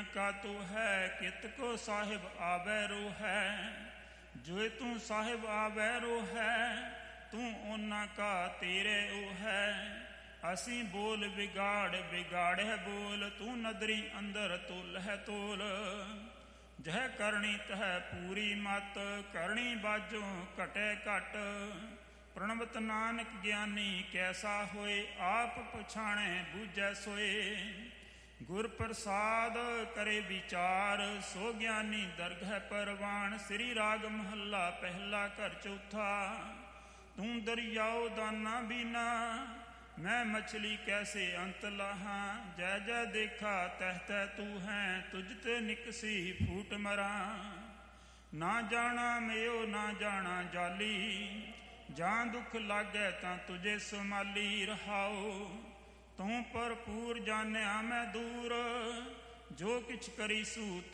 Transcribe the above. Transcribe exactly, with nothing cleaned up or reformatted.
ਕਾ ਤੂੰ ਹੈ, ਕਿਤ ਕੋ ਸਾਹਿਬ ਆਵੈ ਰੋ ਹੈ। ਜੋ ਤੂੰ ਸਾਹਿਬ ਆਵੈ ਰੋ ਹੈ, ਤੂੰ ਉਹਨਾਂ ਕਾ ਤੇਰੇ ਉਹ ਹੈ। ਅਸੀਂ ਬੋਲ ਵਿਗਾੜ ਵਿਗਾੜਿਆ ਬੋਲ, ਤੂੰ ਨਦਰੀ ਅੰਦਰ ਤੁਲ ਹੈ ਤੋਲ। ਜਹ ਕਰਨੀ ਤਹ ਪੂਰੀ ਮਤ, ਕਰਨੀ ਬਾਝੋਂ ਘਟੇ ਘਟ। ਪ੍ਰਣਵਤ ਨਾਨਕ ਗਿਆਨੀ ਕੈਸਾ ਹੋਏ, ਆਪ ਪਛਾਣੈ ਬੂਝੈ ਸੋਏ। ਗੁਰ ਪ੍ਰਸਾਦ ਕਰੇ ਵਿਚਾਰ, ਸੋ ਗਿਆਨੀ ਦਰਗਹਿ ਪਰਵਾਣ। ਸ੍ਰੀ ਰਾਗ ਮਹੱਲਾ ਪਹਿਲਾ ਘਰ ਚੌਥਾ। ਤੂੰ ਦਰਿਆਓ ਦਾਨਾ ਬੀਨਾ, ਮੈਂ ਮਛਲੀ ਕੈਸੇ ਅੰਤ ਲਾਹਾਂ। ਜੈ ਜੈ ਦੇਖਾ ਤਹ ਤੈ ਤੂੰ ਹੈ, ਤੁਝ ਤੇ ਨਿਕਸੀ ਫੂਟ ਮਰਾਂ। ਨਾ ਜਾਣਾ ਮਿਓ ਨਾ ਜਾਣਾ ਜਾਲੀ, ਜਾਂ ਦੁੱਖ ਲਾਗੈ ਤਾਂ ਤੁਝੇ ਸੰਭਾਲੀ। ਰਹਾਓ ਤੂੰ ਭਰਪੂਰ ਜਾਣਿਆ ਮੈਂ ਦੂਰ, ਜੋ ਕਿਛ ਕਰੀ ਸੂ